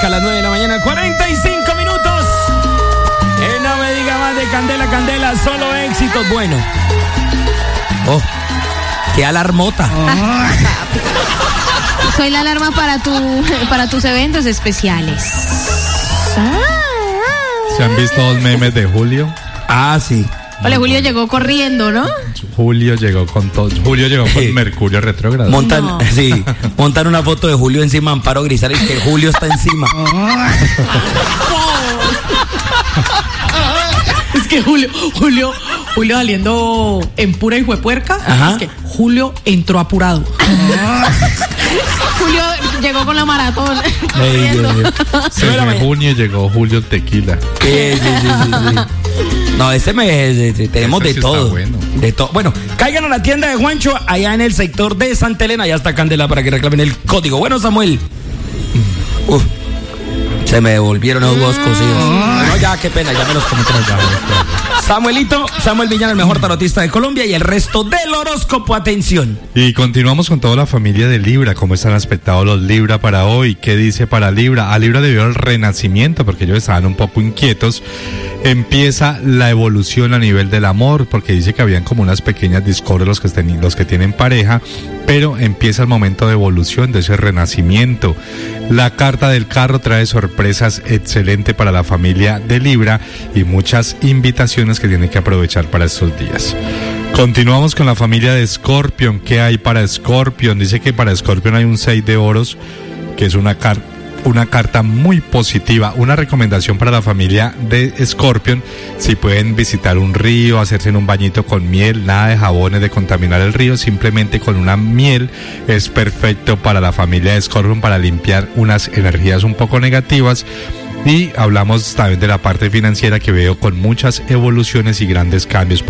marca las 9 de la mañana, 45 minutos. No me diga más de Candela, Candela, solo éxitos. Bueno. Oh, qué alarmota. Soy la alarma para tus eventos especiales. ¿Se han visto dos memes de Julio? Ah, sí. Ole, Julio llegó corriendo, ¿no? Julio llegó con todo. Julio llegó con Mercurio retrógrado. Montan una foto de Julio encima de Amparo Grisales y que Julio está encima. Es que Julio saliendo en pura hijuepuerca. Es que Julio entró apurado. Julio llegó con la maratón. Se fue junio y llegó Julio Tequila. Sí. No, ese mes tenemos de todo. Bueno. De todo. Bueno, caigan a la tienda de Juancho, allá en el sector de Santa Elena. Ya está Candela para que reclamen el código. Bueno, Samuel. Se me devolvieron los huevos cocidos. No, ya, qué pena, ya me los comí ya. Samuel Villano, el mejor tarotista de Colombia, y el resto del horóscopo, atención. Y continuamos con toda la familia de Libra. ¿Cómo están aspectados los Libra para hoy? ¿Qué dice para Libra? A Libra debido al renacimiento, porque ellos estaban un poco inquietos. Empieza la evolución a nivel del amor, porque dice que habían como unas pequeñas discordias los que tienen pareja, pero empieza el momento de evolución, de ese renacimiento. La carta del carro trae sorpresas excelentes para la familia de Libra y muchas invitaciones que tienen que aprovechar para estos días. Continuamos con la familia de Escorpión. ¿Qué hay para Escorpión? Dice que para Escorpión hay un 6 de oros, que es una carta muy positiva. Una recomendación para la familia de Escorpión: si pueden visitar un río, hacerse un bañito con miel, nada de jabones de contaminar el río, simplemente con una miel es perfecto para la familia de Escorpión para limpiar unas energías un poco negativas. Y hablamos también de la parte financiera, que veo con muchas evoluciones y grandes cambios